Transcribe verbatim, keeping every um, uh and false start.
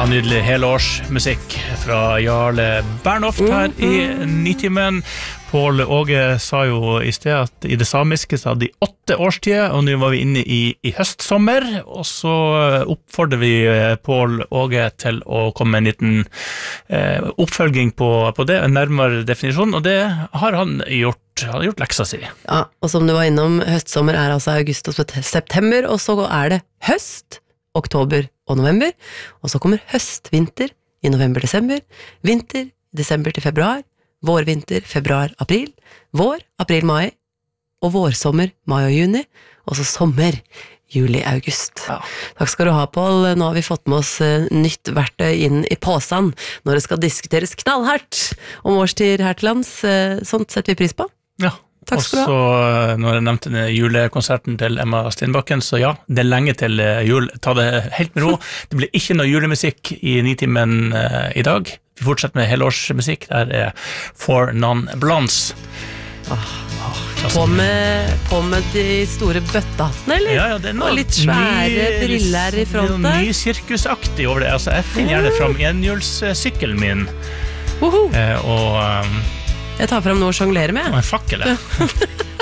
Nydelig helårsmusikk fra Jarle Bernhoft her i Nitimen. Paul Åge sa jo i sted at i det samiske så hadde de åtte årstider, og nå var vi inne i, i høstsommer, og så oppfordrer vi Paul Åge til å komme med en liten eh, oppfølging på, på det, en nærmere definisjon, og det har han gjort. Han har gjort leksa si. Ja, og som du var innom, høstsommer er altså august og september, og så er det høst, oktober og november, og så kommer høstvinter i november-desember, vinter, desember til februar, vårvinter, februar, april, vår, april, mai, og vårsommer, mai og juni, og så sommer, juli, august. Ja. Takk skal du ha, Paul. Nå har vi fått med oss nytt verktøy inn i påsen når det skal diskuteres knallhardt om årstid her til lands. Sånt setter vi pris på. Ja. Og så, når jeg nevnte den julekonserten til Emma Steinbakken, så ja, det er lenge til jul. Ta det helt med ro. Det blir ikke noe julemusikk i Nitimen uh, i dag. Vi fortsetter med helårsmusikk. Der er For None Blondes. Ah, ah, på, med, på med de store bøttehattene, eller? Ja, ja, det er noe og litt svære briller i fronten. Det er noe sirkusaktig over det. Altså, jeg finner gjerne fram enhjulssykkelen min. Uh-huh. Eh, og... Um, Jeg tar frem noe å sjonglere med. Og en fakkel, ja.